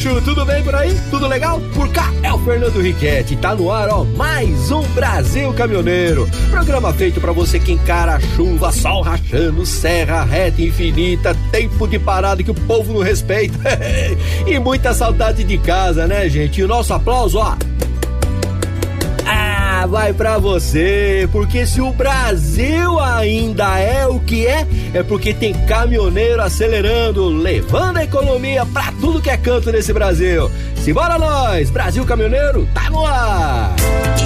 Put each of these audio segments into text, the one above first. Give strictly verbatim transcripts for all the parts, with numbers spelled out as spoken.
bicho? Tudo bem por aí? Tudo legal? Por cá é o Fernando Riquetti, tá no ar, ó, mais um Brasil Caminhoneiro. Programa feito pra você que encara a chuva, sol rachando, serra reta infinita, tempo de parada que o povo não respeita e muita saudade de casa, né, gente? E o nosso aplauso, ó, ah, vai pra você, porque se o Brasil ainda é o que é, é porque tem caminhoneiro acelerando, levando a economia pra tudo que é canto nesse Brasil. Simbora nós, Brasil Caminhoneiro, tá no ar!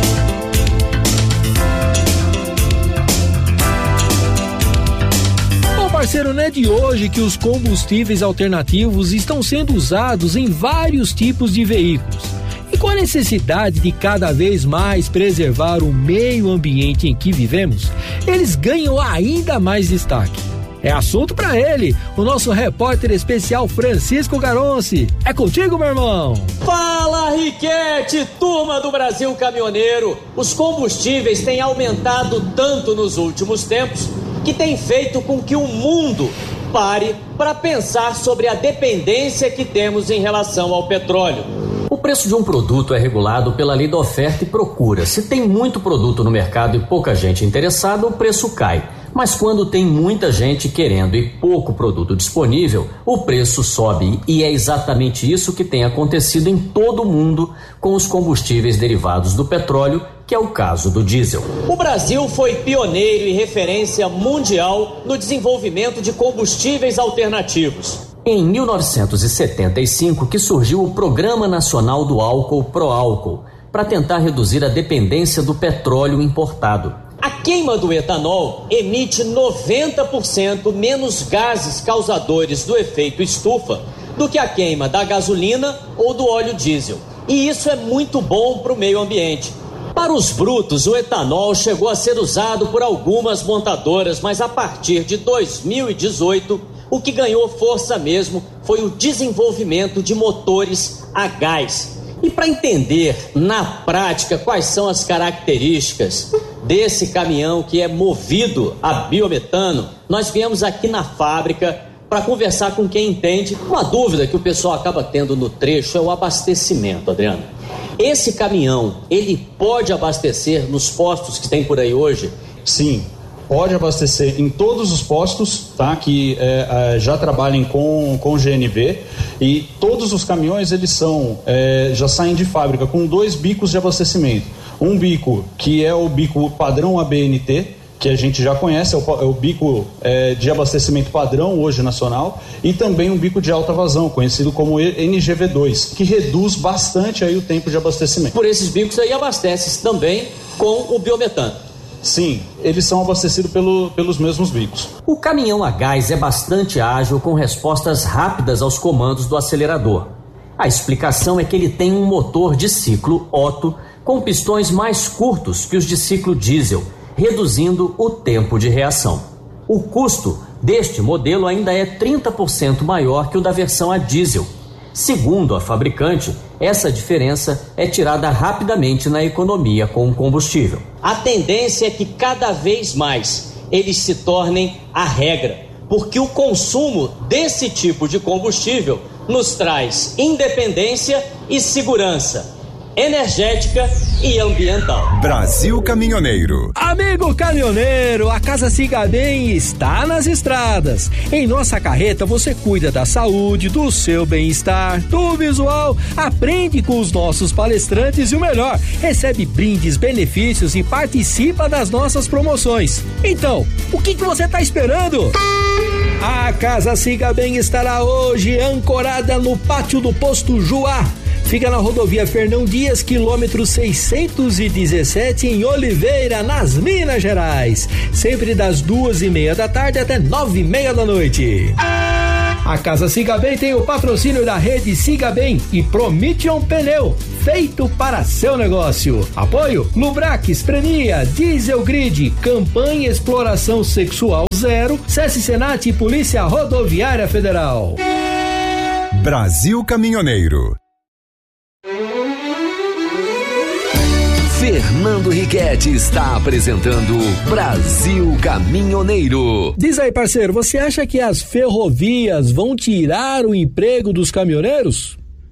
Bom, parceiro, não é de hoje que os combustíveis alternativos estão sendo usados em vários tipos de veículos. E com a necessidade de cada vez mais preservar o meio ambiente em que vivemos, eles ganham ainda mais destaque. É assunto para ele, o nosso repórter especial Francisco Garonci. É contigo, meu irmão! Fala, Riquetti, turma do Brasil Caminhoneiro! Os combustíveis têm aumentado tanto nos últimos tempos que tem feito com que o mundo pare para pensar sobre a dependência que temos em relação ao petróleo. O preço de um produto é regulado pela lei da oferta e procura. Se tem muito produto no mercado e pouca gente interessada, o preço cai. Mas quando tem muita gente querendo e pouco produto disponível, o preço sobe. E é exatamente isso que tem acontecido em todo o mundo com os combustíveis derivados do petróleo, que é o caso do diesel. O Brasil foi pioneiro e referência mundial no desenvolvimento de combustíveis alternativos. Em mil novecentos e setenta e cinco que surgiu o Programa Nacional do Álcool Proálcool, para tentar reduzir a dependência do petróleo importado. A queima do etanol emite noventa por cento menos gases causadores do efeito estufa do que a queima da gasolina ou do óleo diesel. E isso é muito bom para o meio ambiente. Para os brutos, o etanol chegou a ser usado por algumas montadoras, mas a partir de dois mil e dezoito, o que ganhou força mesmo foi o desenvolvimento de motores a gás. E para entender na prática quais são as características desse caminhão que é movido a biometano, nós viemos aqui na fábrica para conversar com quem entende. Uma dúvida que o pessoal acaba tendo no trecho é o abastecimento, Adriano. Esse caminhão, ele pode abastecer nos postos que tem por aí hoje? Sim. Pode abastecer em todos os postos, tá? Que é, é, já trabalhem com, com G N V, e todos os caminhões eles são, é, já saem de fábrica com dois bicos de abastecimento. Um bico que é o bico padrão A B N T, que a gente já conhece, é o, é o bico é, de abastecimento padrão hoje nacional, e também um bico de alta vazão, conhecido como N G V dois, que reduz bastante aí o tempo de abastecimento. Por esses bicos aí abastece também com o biometano. Sim, eles são abastecidos pelo, pelos mesmos bicos. O caminhão a gás é bastante ágil, com respostas rápidas aos comandos do acelerador. A explicação é que ele tem um motor de ciclo Otto com pistões mais curtos que os de ciclo diesel, reduzindo o tempo de reação. O custo deste modelo ainda é trinta por cento maior que o da versão a diesel. Segundo a fabricante, essa diferença é tirada rapidamente na economia com o combustível. A tendência é que cada vez mais eles se tornem a regra, porque o consumo desse tipo de combustível nos traz independência e segurança energética e ambiental. Brasil Caminhoneiro. Amigo caminhoneiro, a Casa Siga Bem está nas estradas. Em nossa carreta você cuida da saúde, do seu bem-estar, do visual, aprende com os nossos palestrantes e o melhor, recebe brindes, benefícios e participa das nossas promoções. Então, o que que você está esperando? A Casa Siga Bem estará hoje ancorada no pátio do Posto Juá. Fica na rodovia Fernão Dias, quilômetro seiscentos e dezessete, em Oliveira, nas Minas Gerais. Sempre das duas e meia da tarde até nove e meia da noite. A Casa Siga Bem tem o patrocínio da rede Siga Bem e Promission Pneu, feito para seu negócio. Apoio Lubrax, Prenia, Diesel Grid, Campanha Exploração Sexual Zero, SESC Senat e Polícia Rodoviária Federal. Brasil Caminhoneiro. Fernando Riquetti está apresentando Brasil Caminhoneiro. Diz aí, parceiro, você acha que as ferrovias vão tirar o emprego dos caminhoneiros?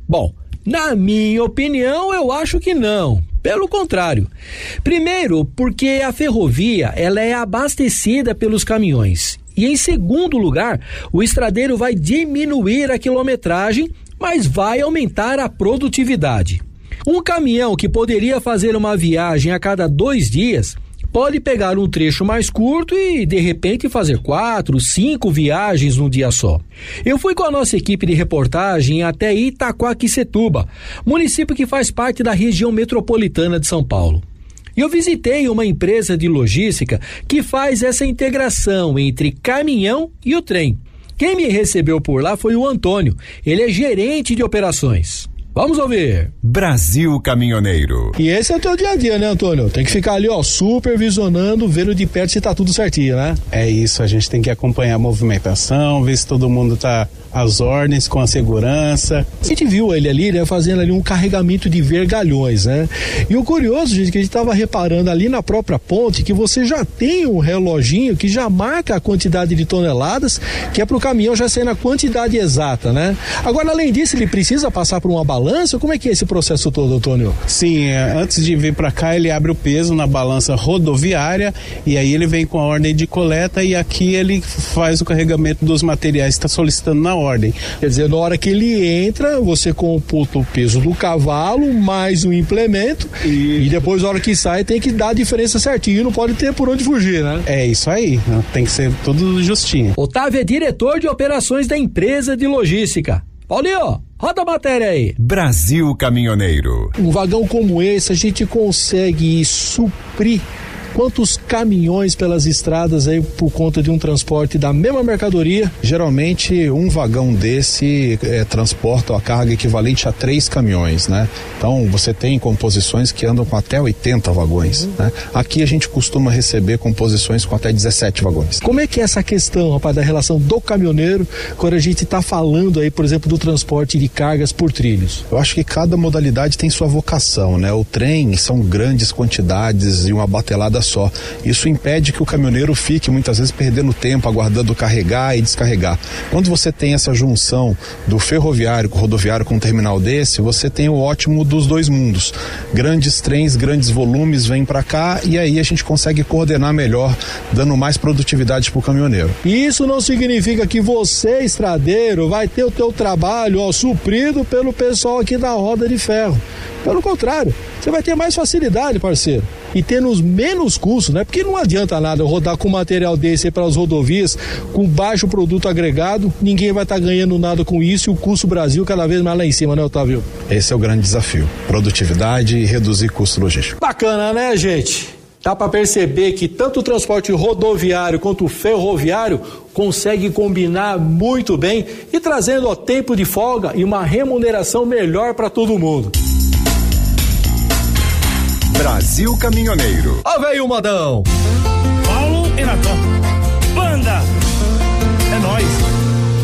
Bom, na minha opinião, eu acho que não. Pelo contrário. Primeiro, porque a ferrovia, ela é abastecida pelos caminhões. E em segundo lugar, o estradeiro vai diminuir a quilometragem, mas vai aumentar a produtividade. Um caminhão que poderia fazer uma viagem a cada dois dias pode pegar um trecho mais curto e, de repente, fazer quatro, cinco viagens num dia só. Eu fui com a nossa equipe de reportagem até Itaquaquecetuba, município que faz parte da região metropolitana de São Paulo. E eu visitei uma empresa de logística que faz essa integração entre caminhão e o trem. Quem me recebeu por lá foi o Antônio. Ele é gerente de operações. Vamos ouvir. Brasil Caminhoneiro. E esse é o teu dia a dia, né, Antônio? Tem que ficar ali, ó, supervisionando, vendo de perto se tá tudo certinho, né? É isso, a gente tem que acompanhar a movimentação, ver se todo mundo tá às ordens, com a segurança. A gente viu ele ali, né, fazendo ali um carregamento de vergalhões, né? E o curioso, gente, que a gente tava reparando ali na própria ponte, que você já tem um reloginho que já marca a quantidade de toneladas, que é pro caminhão já sair na quantidade exata, né? Agora, além disso, ele precisa passar por uma balança? Como é que é esse processo todo, Antônio? Sim, antes de vir para cá, ele abre o peso na balança rodoviária e aí ele vem com a ordem de coleta e aqui ele faz o carregamento dos materiais que está solicitando na ordem. Quer dizer, na hora que ele entra, você computa o peso do cavalo mais o implemento e, e depois, na hora que sai, tem que dar a diferença certinho, não pode ter por onde fugir, né? É isso aí, tem que ser tudo justinho. Otávio é diretor de operações da empresa de logística. Paulinho, roda a matéria aí. Brasil Caminhoneiro. Um vagão como esse, a gente consegue suprir quantos caminhões pelas estradas aí por conta de um transporte da mesma mercadoria? Geralmente um vagão desse é, transporta a carga equivalente a três caminhões, né? Então você tem composições que andam com até oitenta vagões, uhum. né? Aqui a gente costuma receber composições com até dezessete vagões. Como é que é essa questão, rapaz, da relação do caminhoneiro quando a gente está falando aí, por exemplo, do transporte de cargas por trilhos? Eu acho que cada modalidade tem sua vocação, né? O trem são grandes quantidades e uma batelada só. Isso impede que o caminhoneiro fique muitas vezes perdendo tempo aguardando carregar e descarregar. Quando você tem essa junção do ferroviário com o rodoviário com um terminal desse, você tem o ótimo dos dois mundos. Grandes trens, grandes volumes vêm para cá e aí a gente consegue coordenar melhor, dando mais produtividade para o caminhoneiro. Isso não significa que você, estradeiro, vai ter o teu trabalho ó, suprido pelo pessoal aqui da roda de ferro. Pelo contrário, você vai ter mais facilidade, parceiro. E tendo os menos custos, né? Porque não adianta nada eu rodar com material desse aí para as rodovias, com baixo produto agregado, ninguém vai estar tá ganhando nada com isso e o custo Brasil cada vez mais lá em cima, né, Otávio? Esse é o grande desafio, produtividade e reduzir custo logístico. Bacana, né, gente? Dá para perceber que tanto o transporte rodoviário quanto o ferroviário consegue combinar muito bem e trazendo ó, tempo de folga e uma remuneração melhor para todo mundo. Brasil Caminhoneiro. Ó, veio o modão. Paulo e Natan. Banda. É nóis.